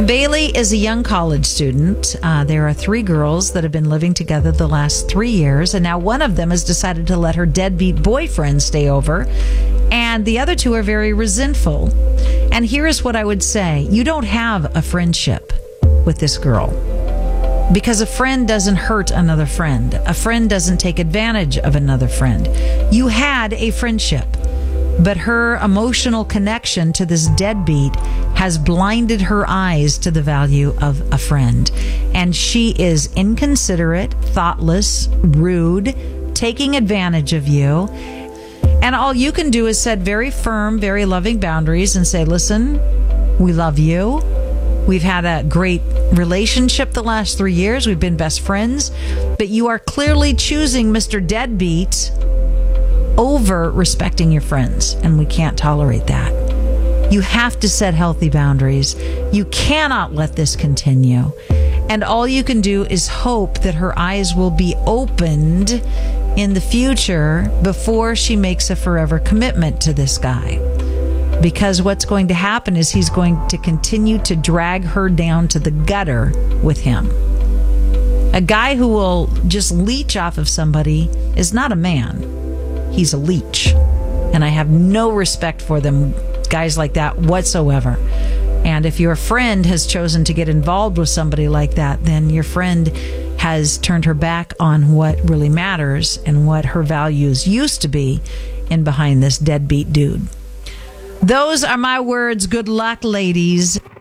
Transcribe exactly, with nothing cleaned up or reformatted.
Bailey is a young college student. Uh, there are three girls that have been living together the last three years, and now one of them has decided to let her deadbeat boyfriend stay over, and the other two are very resentful. And here's what I would say. You don't have a friendship with this girl, because a friend doesn't hurt another friend. A friend doesn't take advantage of another friend. You had a friendship, but her emotional connection to this deadbeat has blinded her eyes to the value of a friend. And she is inconsiderate, thoughtless, rude, taking advantage of you. And all you can do is set very firm, very loving boundaries and say, listen, we love you. We've had a great relationship the last three years. We've been best friends. But you are clearly choosing Mister Deadbeat over respecting your friends, and we can't tolerate that. You have to set healthy boundaries. You cannot let this continue. And all you can do is hope that her eyes will be opened in the future before she makes a forever commitment to this guy. Because what's going to happen is he's going to continue to drag her down to the gutter with him. A guy who will just leech off of somebody is not a man. He's a leech. And I have no respect for them, guys like that whatsoever. And if your friend has chosen to get involved with somebody like that, then your friend has turned her back on what really matters and what her values used to be in behind this deadbeat dude. Those are my words. Good luck, ladies.